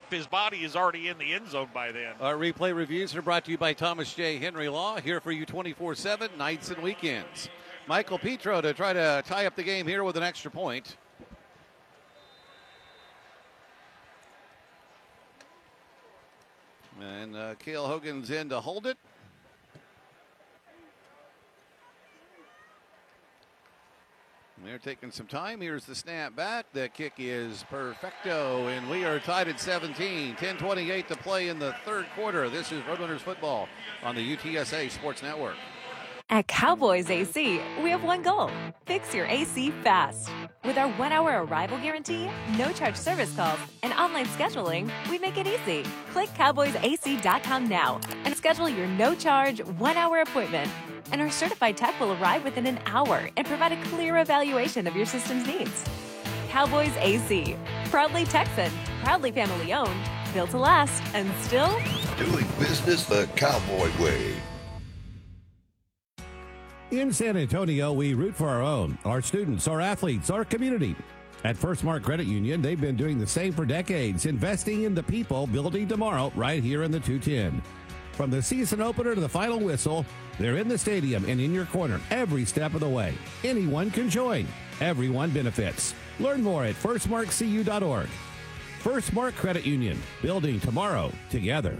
his body is already in the end zone by then. Our replay reviews are brought to you by Thomas J. Henry Law, here for you 24/7, nights and weekends. Michael Petro to try to tie up the game here with an extra point. And Cale Hogan's in to hold it. They're taking some time. Here's the snap back. The kick is perfecto, and we are tied at 17. 10:28 to play in the third quarter. This is Roadrunners football on the UTSA Sports Network. At Cowboys AC, we have one goal: fix your AC fast. With our 1-hour arrival guarantee, no charge service calls, and online scheduling, we make it easy. Click cowboysac.com now and schedule your no charge 1-hour appointment. And our certified tech will arrive within an hour and provide a clear evaluation of your system's needs. Cowboys AC, proudly Texan, proudly family owned, built to last, and still doing business the Cowboy way. In San Antonio, we root for our own, our students, our athletes, our community. At First Mark Credit Union, they've been doing the same for decades, investing in the people building tomorrow right here in the 210. From the season opener to the final whistle, they're in the stadium and in your corner every step of the way. Anyone can join. Everyone benefits. Learn more at firstmarkcu.org. First Mark Credit Union, building tomorrow together.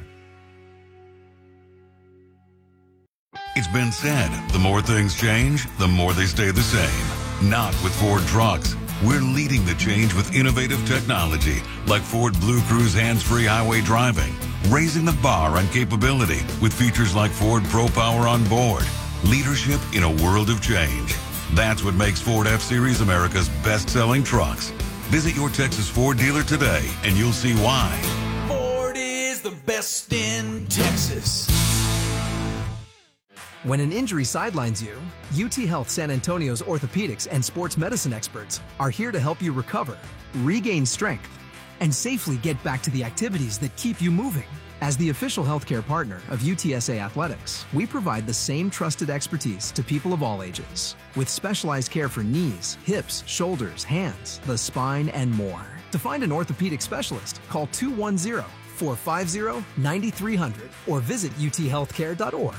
It's been said, the more things change, the more they stay the same. Not with Ford trucks. We're leading the change with innovative technology like Ford Blue Cruise hands-free highway driving, raising the bar on capability with features like Ford Pro Power on board. Leadership in a world of change. That's what makes Ford F-Series America's best-selling trucks. Visit your Texas Ford dealer today and you'll see why. Ford is the best in Texas. When an injury sidelines you, UT Health San Antonio's orthopedics and sports medicine experts are here to help you recover, regain strength, and safely get back to the activities that keep you moving. As the official healthcare partner of UTSA Athletics, we provide the same trusted expertise to people of all ages, with specialized care for knees, hips, shoulders, hands, the spine, and more. To find an orthopedic specialist, call 210-450-9300 or visit uthealthcare.org.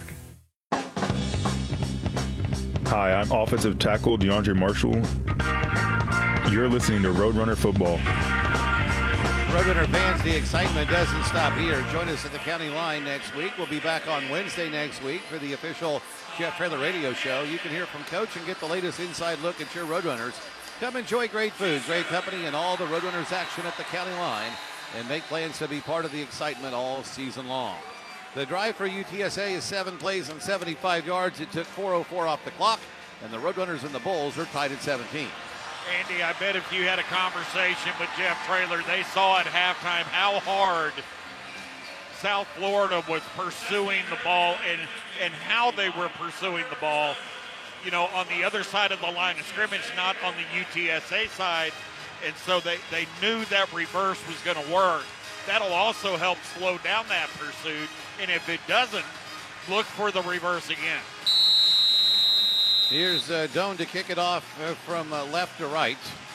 Hi, I'm offensive tackle DeAndre Marshall. You're listening to Roadrunner Football. Roadrunner fans, the excitement doesn't stop here. Join us at the county line next week. We'll be back on Wednesday next week for the official Jeff Traylor radio show. You can hear from Coach and get the latest inside look at your Roadrunners. Come enjoy great food, great company, and all the Roadrunners action at the county line, and make plans to be part of the excitement all season long. The drive for UTSA is 7 plays and 75 yards. It took 4:04 off the clock, and the Roadrunners and the Bulls are tied at 17. Andy, I bet if you had a conversation with Jeff Traylor, they saw at halftime how hard South Florida was pursuing the ball and how they were pursuing the ball, you know, on the other side of the line of scrimmage, not on the UTSA side. And so they knew that reverse was going to work. That'll also help slow down that pursuit. And if it doesn't, look for the reverse again. Here's Doan to kick it off from left to right.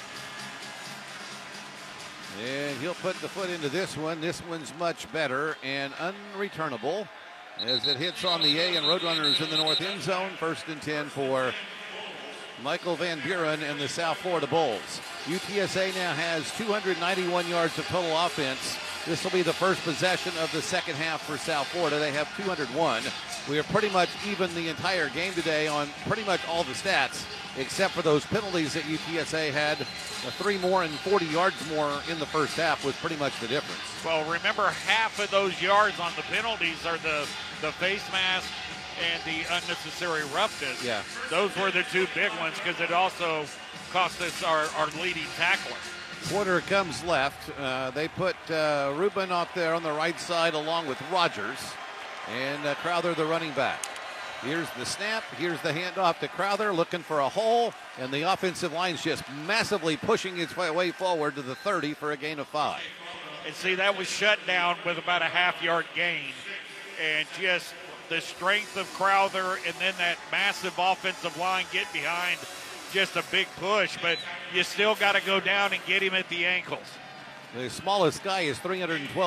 And he'll put the foot into this one. This one's much better and unreturnable as it hits on the A, and Roadrunners in the north end zone. 1st and 10 for Michael Van Buren and the South Florida Bulls. UTSA now has 291 yards of total offense. This will be the first possession of the second half for South Florida. They have 201. We are pretty much even the entire game today on pretty much all the stats, except for those penalties that UTSA had. 3 more and 40 yards more in the first half was pretty much the difference. Well, remember, half of those yards on the penalties are the face mask and the unnecessary roughness. Yeah. Those were the 2 big ones because it also cost us our leading tackler. Porter comes left. They put Rubin off there on the right side along with Rogers. And Crowther, the running back. Here's the snap. Here's the handoff to Crowther, looking for a hole. And the offensive line's just massively pushing its way forward to the 30 for a gain of 5. And see, that was shut down with about a half-yard gain. And just the strength of Crowther and then that massive offensive line get behind, just a big push. But you still got to go down and get him at the ankles. The smallest guy is 312